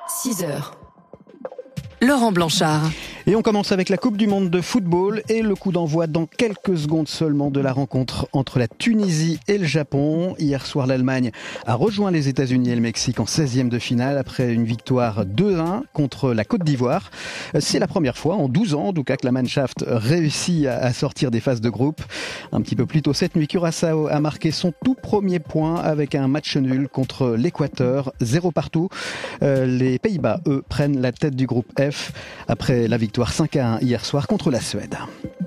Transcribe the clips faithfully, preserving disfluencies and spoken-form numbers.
six heures. Laurent Blanchard. Et on commence avec la Coupe du Monde de football et le coup d'envoi dans quelques secondes seulement de la rencontre entre la Tunisie et le Japon. Hier soir, l'Allemagne a rejoint les États-Unis et le Mexique en seizième de finale après une victoire deux un contre la Côte d'Ivoire. C'est la première fois en douze ans, en tout cas, que la Mannschaft réussit à sortir des phases de groupe. Un petit peu plus tôt cette nuit, Curaçao a marqué son tout premier point avec un match nul contre l'Équateur, zéro partout. Euh, les Pays-Bas, eux, prennent la tête du groupe F après la victoire cinq à un hier soir contre la Suède.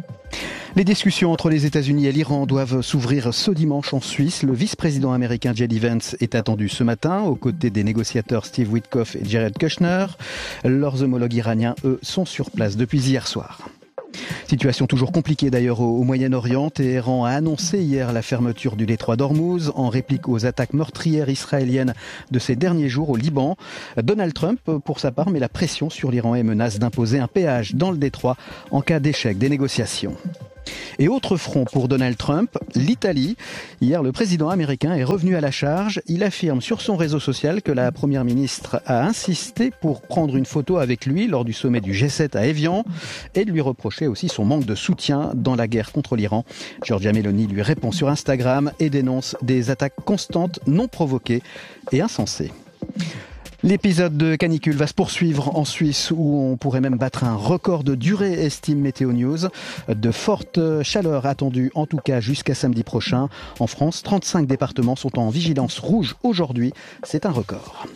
Les discussions entre les États-Unis et l'Iran doivent s'ouvrir ce dimanche en Suisse. Le vice-président américain J D Vance est attendu ce matin aux côtés des négociateurs Steve Witkoff et Jared Kushner. Leurs homologues iraniens, eux, sont sur place depuis hier soir. Situation toujours compliquée d'ailleurs au Moyen-Orient. Téhéran a annoncé hier la fermeture du détroit d'Ormuz en réplique aux attaques meurtrières israéliennes de ces derniers jours au Liban. Donald Trump, pour sa part, met la pression sur l'Iran et menace d'imposer un péage dans le détroit en cas d'échec des négociations. Et autre front pour Donald Trump, l'Italie. Hier, le président américain est revenu à la charge. Il affirme sur son réseau social que la première ministre a insisté pour prendre une photo avec lui lors du sommet du G sept à Évian et de lui reprocher aussi son manque de soutien dans la guerre contre l'Iran. Giorgia Meloni lui répond sur Instagram et dénonce des attaques constantes, non provoquées et insensées. L'épisode de canicule va se poursuivre en Suisse où on pourrait même battre un record de durée, estime Météo News. De fortes chaleurs attendues en tout cas jusqu'à samedi prochain. En France, trente-cinq départements sont en vigilance rouge aujourd'hui. C'est un record.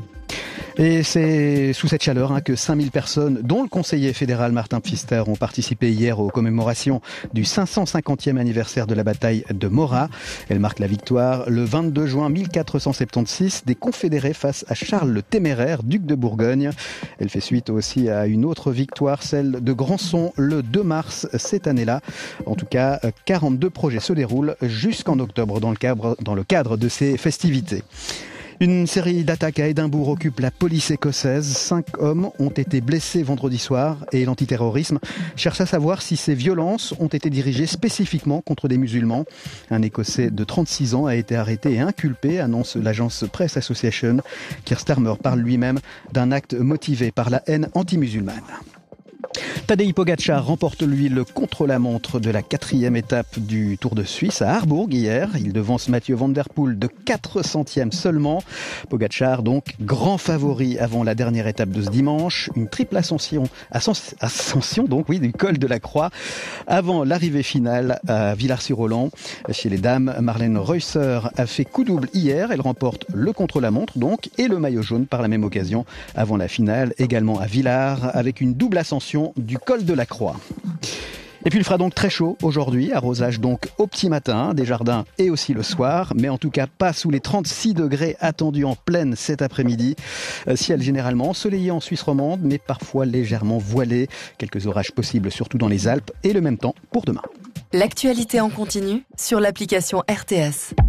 Et c'est sous cette chaleur hein, que cinq mille personnes, dont le conseiller fédéral Martin Pfister, ont participé hier aux commémorations du cinq cent cinquantième anniversaire de la bataille de Morat. Elle marque la victoire le vingt-deux juin mille quatre cent soixante-seize des Confédérés face à Charles le Téméraire, duc de Bourgogne. Elle fait suite aussi à une autre victoire, celle de Grandson, le deux mars cette année-là. En tout cas, quarante-deux projets se déroulent jusqu'en octobre dans le cadre, dans le cadre de ces festivités. Une série d'attaques à Édimbourg occupe la police écossaise. Cinq hommes ont été blessés vendredi soir et l'antiterrorisme cherche à savoir si ces violences ont été dirigées spécifiquement contre des musulmans. Un Écossais de trente-six ans a été arrêté et inculpé, annonce l'agence Press Association. Keir Starmer parle lui-même d'un acte motivé par la haine anti-musulmane. Tadej Pogačar remporte lui le contre-la-montre de la quatrième étape du Tour de Suisse à Harbourg hier. Il devance Mathieu Van Der Poel de quatre centièmes seulement. Pogačar donc grand favori avant la dernière étape de ce dimanche. Une triple ascension, ascension donc oui du col de la Croix avant l'arrivée finale à Villars-sur-Hollande. Chez les dames, Marlène Reusser a fait coup double hier. Elle remporte le contre-la-montre donc et le maillot jaune par la même occasion avant la finale également à Villars avec une double ascension du col de la Croix. Et puis il fera donc très chaud aujourd'hui, arrosage donc au petit matin, des jardins et aussi le soir, mais en tout cas pas sous les trente-six degrés attendus en pleine cet après-midi. Ciel généralement ensoleillé en Suisse romande, mais parfois légèrement voilé. Quelques orages possibles surtout dans les Alpes et le même temps pour demain. L'actualité en continu sur l'application R T S.